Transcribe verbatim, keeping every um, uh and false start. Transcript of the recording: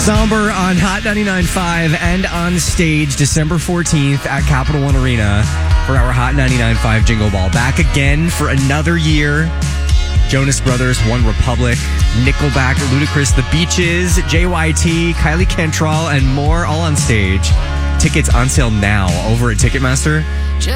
Somber on Hot ninety-nine point five and on stage December fourteenth at Capital One Arena for our Hot ninety-nine point five Jingle Ball. Back again for another year. Jonas Brothers, One Republic, Nickelback, Ludacris, The Beaches, J Y T, Kylie Cantrell, and more all on stage. Tickets on sale now over at Ticketmaster.